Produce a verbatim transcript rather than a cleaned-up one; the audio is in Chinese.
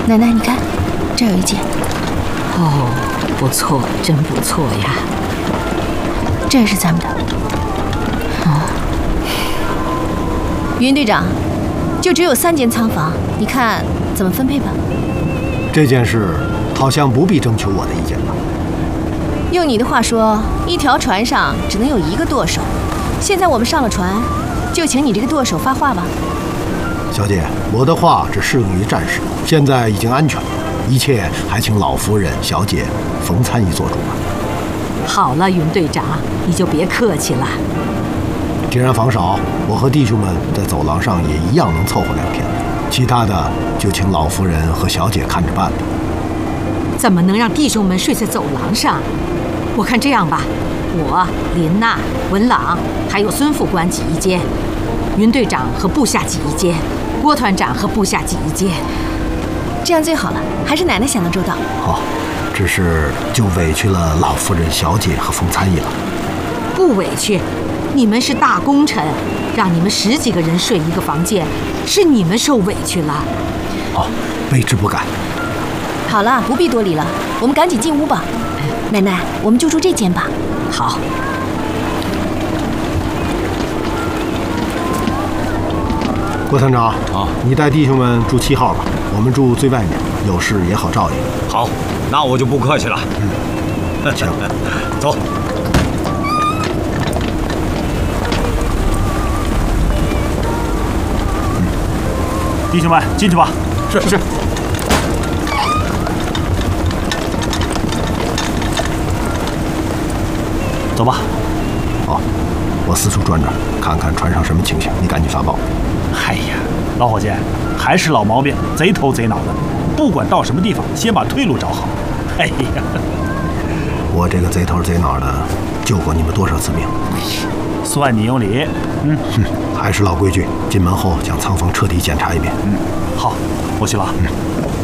奶奶，你看，这儿有一件。 哦，不错，真不错呀。 这也是咱们的。 哦， 云队长，就只有三间仓房，你看怎么分配吧？ 这件事好像不必征求我的意见吧？ 用你的话说，一条船上只能有一个舵手。现在我们上了船，就请你这个舵手发话吧。 小姐，我的话只适用于战士，现在已经安全了，一切还请老夫人、小姐、冯参议做主吧。 好了，云队长，你就别客气了。 既然房少，我和弟兄们在走廊上也一样能凑合两天，其他的就请老夫人和小姐看着办吧。 怎么能让弟兄们睡在走廊上？我看这样吧，我、林娜、文朗还有孙副官挤一间，云队长和部下挤一间，郭团长和部下挤一间。 这样最好了，还是奶奶想得周到。 好，只是就委屈了老夫人、小姐和冯参议了。 不委屈，你们是大功臣，让你们十几个人睡一个房间，是你们受委屈了。 哦，卑职不敢。 好了，不必多礼了，我们赶紧进屋吧。奶奶，我们就住这间吧。 好。 郭团长， 啊， 你带弟兄们住七号吧，我们住最外面，有事也好照应。 好，那我就不客气了。 嗯，行， 走。 嗯，弟兄们，进去吧。 是是。 走吧。 好，我四处转转，看看船上什么情形，你赶紧发报。 哎呀，老伙计，还是老毛病，贼头贼脑的，不管到什么地方，先把退路找好。哎呀， 我这个贼头贼脑的，救过你们多少次命？ 算你有理。嗯哼，还是老规矩，进门后将仓房彻底检查一遍。 嗯，好，我去了。 嗯。